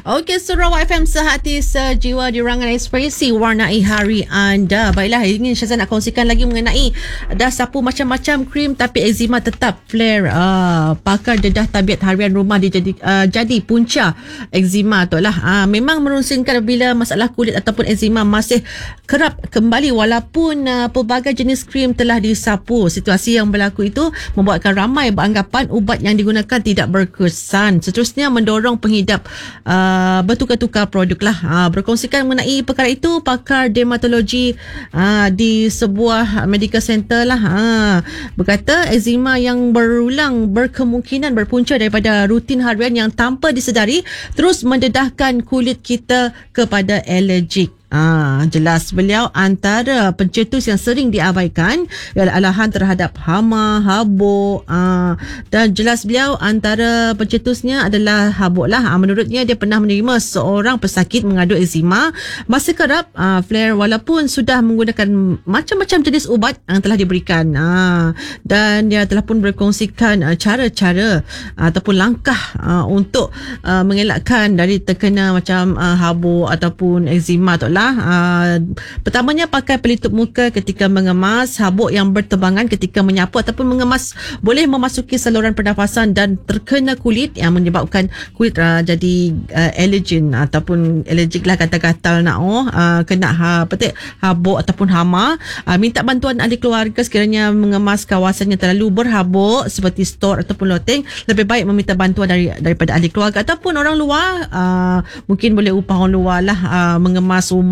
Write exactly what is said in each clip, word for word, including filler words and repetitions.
Okey, Sarawak F M sehati sejiwa di ruangan ekspresi warnai hari anda. Baiklah, ingin Syazan nak kongsikan lagi mengenai dah sapu macam-macam krim tapi eczema tetap flare. Uh, pakar dedah tabiat harian rumah dijadi, uh, jadi punca eczema tu lah. Uh, memang merungsingkan bila masalah kulit ataupun eczema masih kerap kembali walaupun uh, pelbagai jenis krim telah disapu. Situasi yang berlaku itu membuatkan ramai beranggapan ubat yang digunakan tidak berkesan. Seterusnya mendorong penghidap uh, Uh, bertukar-tukar produk lah. Uh, berkongsikan mengenai perkara itu pakar dermatologi uh, di sebuah medical center lah. Uh, berkata eczema yang berulang berkemungkinan berpunca daripada rutin harian yang tanpa disedari terus mendedahkan kulit kita kepada alergik. Ah, jelas beliau antara pencetus yang sering diabaikan ialah alahan terhadap hama, habuk. Ah, dan jelas beliau antara pencetusnya adalah habuk lah. Ah, menurutnya dia pernah menerima seorang pesakit mengadu eczema masih kerap ah, flare walaupun sudah menggunakan macam-macam jenis ubat yang telah diberikan. Ah, dan dia telah pun berkongsikan ah, cara-cara ah, ataupun langkah ah, untuk ah, mengelakkan dari terkena macam ah, habuk ataupun eczema tu lah. Uh, pertamanya pakai pelitup muka ketika mengemas. Habuk yang bertebangan ketika menyapu ataupun mengemas boleh memasuki saluran pernafasan dan terkena kulit yang menyebabkan kulit uh, jadi uh, allergen ataupun allergic lah kata-kata nak oh uh, kena ha, petik habuk ataupun hama. Uh, minta bantuan ahli keluarga sekiranya mengemas kawasan yang terlalu berhabuk seperti store ataupun loteng. Lebih baik meminta bantuan dari daripada ahli keluarga ataupun orang luar. Uh, mungkin boleh upah orang luar lah uh, mengemas rumah.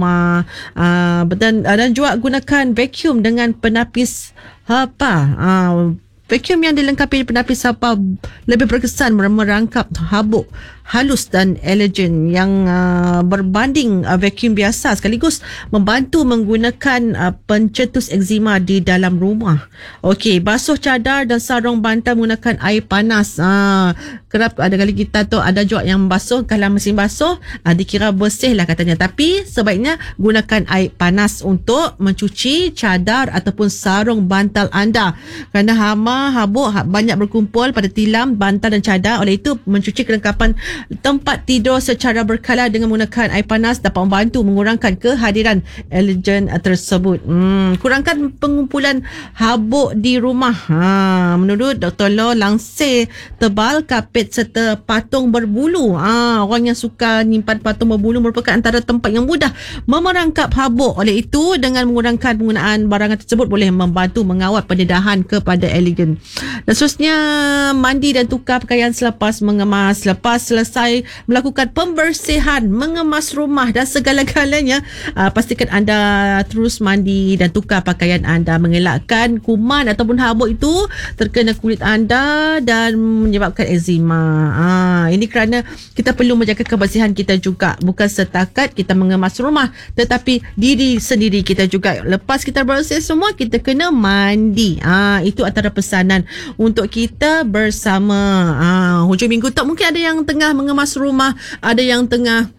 Uh, dan, uh, dan juga gunakan vacuum dengan penapis apa uh, vacuum yang dilengkapi penapis hapa lebih berkesan merangkap habuk halus dan elegan yang uh, berbanding uh, vacuum biasa, sekaligus membantu menggunakan uh, pencetus eczema di dalam rumah. Okey, basuh cadar dan sarung bantal menggunakan air panas. Uh, kerap ada kali kita tu ada juga yang basuh kalau mesin basuh uh, dikira bersih lah katanya, tapi sebaiknya gunakan air panas untuk mencuci cadar ataupun sarung bantal anda kerana hama, habuk banyak berkumpul pada tilam, bantal dan cadar. Oleh itu mencuci kelengkapan tempat tidur secara berkala dengan menggunakan air panas dapat membantu mengurangkan kehadiran allergen tersebut. Hmm, kurangkan pengumpulan habuk di rumah. Ha, menurut Doktor Law, langsir tebal, kapet serta patung berbulu. Ha, orang yang suka nyimpan patung berbulu merupakan antara tempat yang mudah memerangkap habuk. Oleh itu, dengan mengurangkan penggunaan barangan tersebut boleh membantu mengawal pendedahan kepada allergen. Dan seterusnya, mandi dan tukar pakaian selepas mengemas. Selepas selesai melakukan pembersihan, mengemas rumah dan segala-galanya, uh, pastikan anda terus mandi dan tukar pakaian anda, mengelakkan kuman ataupun habuk itu terkena kulit anda dan menyebabkan eczema. Uh, ini kerana kita perlu menjaga kebersihan kita juga, bukan setakat kita mengemas rumah tetapi diri sendiri kita juga. Lepas kita bersih semua, kita kena mandi. Uh, itu antara pesanan untuk kita bersama. Uh, hujung minggu tu mungkin ada yang tengah mengemas rumah, ada yang tengah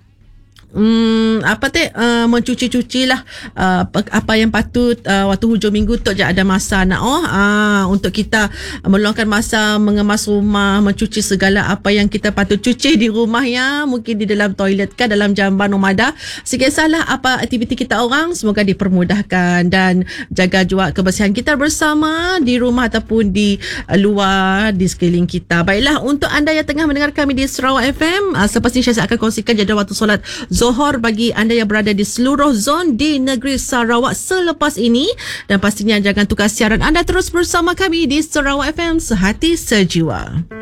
Hmm, apa teh uh, mencuci-cuci lah uh, apa yang patut uh, waktu hujung minggu tu je ada masa nak oh uh, untuk kita meluangkan masa mengemas rumah, mencuci segala apa yang kita patut cuci di rumah ya, mungkin di dalam toilet kan, dalam jamban nomadah. Sikit-salah apa aktiviti kita orang, semoga dipermudahkan dan jaga juga kebersihan kita bersama di rumah ataupun di uh, luar di sekeliling kita. Baiklah, untuk anda yang tengah mendengar kami di Sarawak F M, uh, sepatutnya saya akan kongsikan jadual waktu solat Zohor bagi anda yang berada di seluruh zon di negeri Sarawak selepas ini, dan pastinya jangan tukar siaran anda, terus bersama kami di Sarawak F M sehati sejiwa.